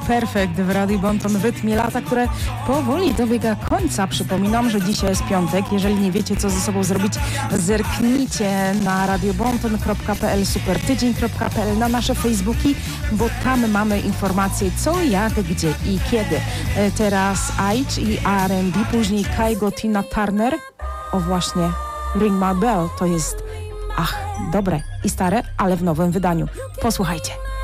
Perfect w Radio Bonton w rytmie lata, które powoli dobiega końca. Przypominam, że dzisiaj jest piątek. Jeżeli nie wiecie, co ze sobą zrobić, zerknijcie na radiobonton.pl, supertydzień.pl, na nasze Facebooki, bo tam mamy informacje co, jak, gdzie i kiedy. Teraz Aitch i R&B, później Kygo, Tina Turner. O właśnie, Ring My Bell to jest, dobre i stare, ale w nowym wydaniu. Posłuchajcie.